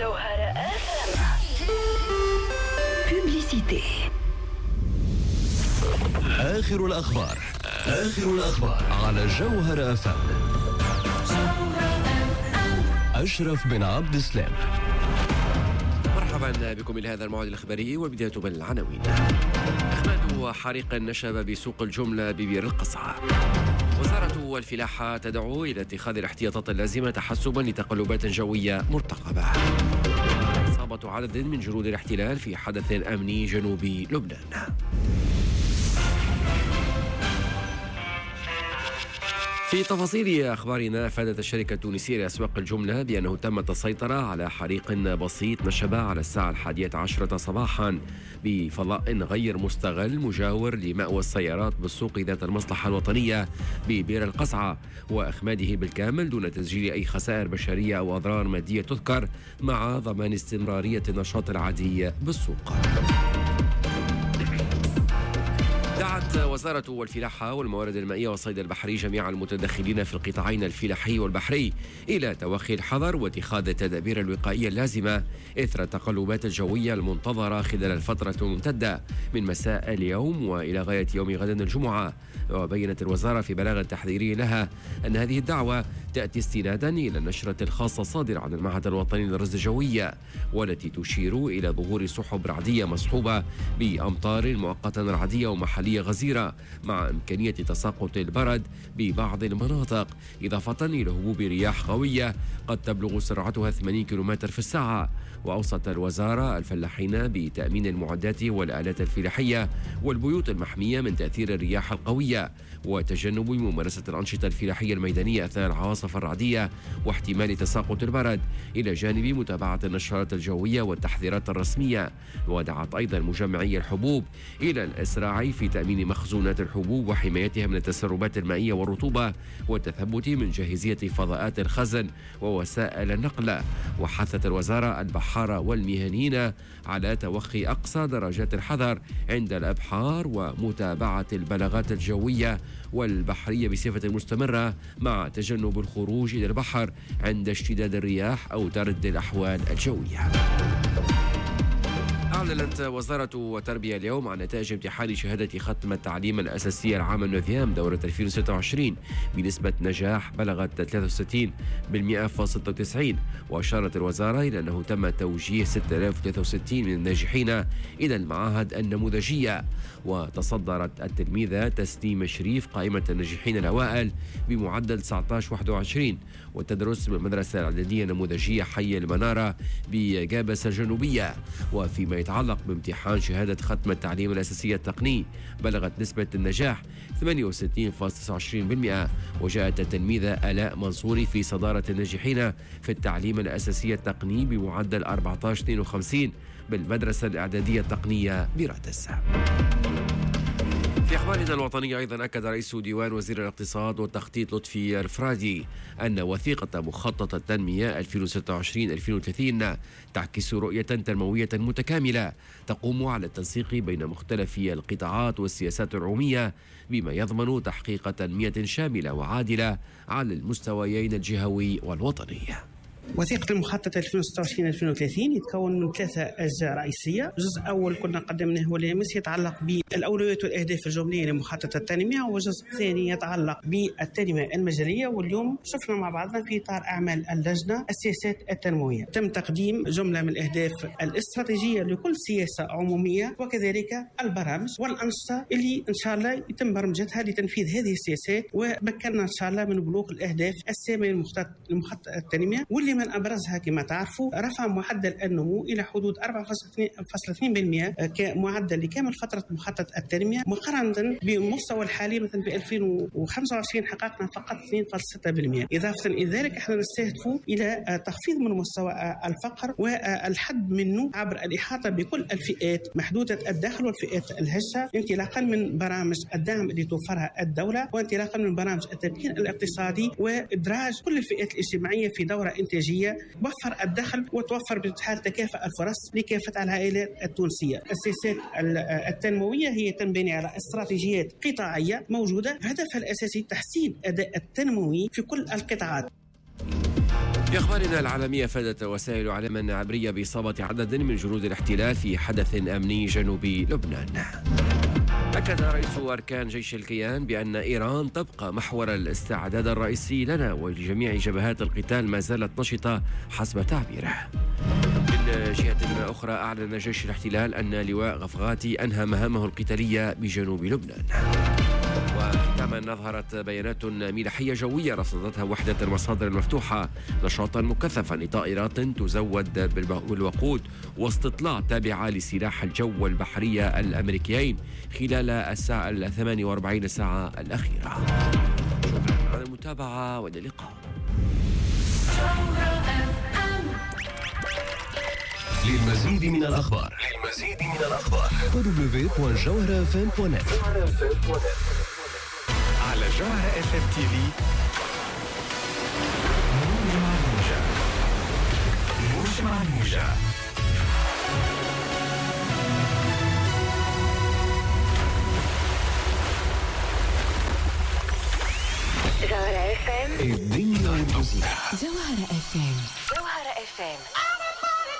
جوهرة FM. بوبليسيتي. آخر الأخبار على جوهرة FM. أشرف بن عبد السلام. مرحبا بكم إلى هذا الموعد الإخباري، والبداية بالعناوين. إخماد حريق نشب بسوق الجملة ببير القصعة. وزارة الفلاحة تدعو إلى اتخاذ الاحتياطات اللازمة تحسبا لتقلبات جوية مرتقبة. إصابة عدد من جنود الاحتلال في حدث أمني جنوبي لبنان. في تفاصيل أخبارنا، أفادت الشركة التونسية لأسواق الجملة بأنه تم السيطرة على حريق بسيط نشب على الساعة 11 صباحا بفضاء غير مستغل مجاور لمأوى السيارات بالسوق ذات المصلحة الوطنية ببير القصعة، وإخماده بالكامل دون تسجيل أي خسائر بشرية أو أضرار مادية تذكر، مع ضمان استمرارية النشاط العادي بالسوق. دعت وزارة الفلاحة والموارد المائية والصيد البحري جميع المتدخلين في القطاعين الفلاحي والبحري إلى توخي الحذر واتخاذ التدابير الوقائية اللازمة إثر التقلبات الجوية المنتظرة خلال الفترة الممتدة من مساء اليوم وإلى غاية يوم غد الجمعة. وبينت الوزارة في بلاغ تحذيري لها أن هذه الدعوة تأتي استنادا إلى النشرة الخاصة الصادرة عن المعهد الوطني للرصد الجوية، والتي تشير إلى ظهور سحب رعدية مصحوبة بأمطار مؤقتا رعدية ومحلية غزيرة، مع إمكانية تساقط البرد ببعض المناطق، إضافة إلى هبوب رياح قوية قد تبلغ سرعتها 80 كم في الساعة. وأوصت الوزارة الفلاحين بتأمين المعدات والآلات الفلاحية والبيوت المحمية من تأثير الرياح القوية، وتجنب ممارسة الأنشطة الفلاحية الميدانية أثناء العواصف الرعدية واحتمال تساقط البرد، إلى جانب متابعة النشرات الجوية والتحذيرات الرسمية. ودعت أيضا مجمعي الحبوب إلى الإسراع في تأمين مخزونات الحبوب وحمايتها من التسربات المائية والرطوبة، والتثبت من جاهزية فضاءات الخزن ووسائل النقل. وحثت الوزارة البحارة والمهنيين على توخي أقصى درجات الحذر عند الأبحار ومتابعة البلاغات الجوية والبحرية بصفة مستمرة، مع تجنب الخروج إلى البحر عند اشتداد الرياح أو ترد الأحوال الجوية. أعلنت وزارة التربية اليوم عن نتائج امتحان شهادة ختم التعليم الأساسي العام النوفيام دورة 2026 بنسبة نجاح بلغت 63.96%. وأشارت الوزارة إلى أنه تم توجيه 6063 من الناجحين إلى المعاهد النموذجية. وتصدرت التلميذة تسنيم شريف قائمة الناجحين الأوائل بمعدل 19.21، وتدرس بالمدرسة الإعدادية النموذجية حي المنارة بجابس الجنوبية. وفيما يتعلق بامتحان شهادة ختم التعليم الأساسي التقني، بلغت نسبة النجاح 68.29%، وجاءت التلميذة آلاء منصوري في صدارة الناجحين في التعليم الأساسي التقني بمعدل 14.52 بالمدرسة الإعدادية التقنية برادس. في أخبارنا الوطنية أيضا، أكد رئيس ديوان وزير الاقتصاد والتخطيط لطفي الفرادي أن وثيقة مخطط التنمية 2026-2030 تعكس رؤية تنموية متكاملة تقوم على التنسيق بين مختلف القطاعات والسياسات العمومية، بما يضمن تحقيق تنمية شاملة وعادلة على المستويين الجهوي والوطني. وثيقة المخطط 2026-2030 يتكون من 3 أجزاء رئيسية. الجزء الأول كنا قدمناه هو اليمس يتعلق بالأولويات والأهداف الجملية لمخطط التنمية، والجزء الثاني يتعلق بالتنمية المجالية. واليوم شفنا مع بعضنا في إطار أعمال اللجنة السياسات التنموية تم تقديم جملة من الأهداف الاستراتيجية لكل سياسة عمومية، وكذلك البرامج والأنشطة اللي إن شاء الله يتم برمجتها لتنفيذ هذه السياسات، وبكرنا إن شاء الله من بلوغ الأهداف السامية لمخطط التنمية، واللي من أبرزها كما تعرفوا رفع معدل النمو إلى حدود 4.2% كمعدل لكامل فترة مخطط التنمية، مقارنة بالمستوى الحالي مثلا في 2025 حققنا فقط 2.6%. إضافة إلى ذلك احنا نستهدف إلى تخفيض من مستوى الفقر والحد منه عبر الإحاطة بكل الفئات محدودة الدخل والفئات الهشة، انطلاقا من برامج الدعم اللي توفرها الدولة، وانطلاقا من برامج التمكين الاقتصادي، وإدراج كل الفئات الاجتماعية في دورة إنتاجية توفر الدخل وتوفر بحال تكافؤ الفرص لكافة العائلات التونسية. السياسات التنموية هي تنبني على استراتيجيات قطاعية موجودة، هدفها الأساسي تحسين أداء التنموي في كل القطاعات. في أخبارنا العالمية، فادت وسائل إعلام عبرية بإصابة عدد من جنود الاحتلال في حدث أمني جنوبي لبنان. أكد رئيس أركان جيش الكيان بأن إيران تبقى محور الاستعداد الرئيسي لنا ولجميع جبهات القتال ما زالت نشطة حسب تعبيره. من جهة أخرى، أعلن جيش الاحتلال أن لواء غفغاتي أنهى مهامه القتالية بجنوب لبنان. وختاما، أظهرت بيانات ملاحية جوية رصدتها وحدة المصادر المفتوحة نشاطا مكثفا لطائرات تزود بالوقود واستطلاع تابعة لسلاح الجو والبحرية الأمريكيين خلال 48 ساعة الأخيرة. شكرا على المتابعة وإلى اللقاء. للمزيد من الأخبار www.jawharafm.net. على جوهرة اف ام تي في موج مع الموجة. جوهرة اف ام. الدنيا والمزيكا. جوهرة اف ام.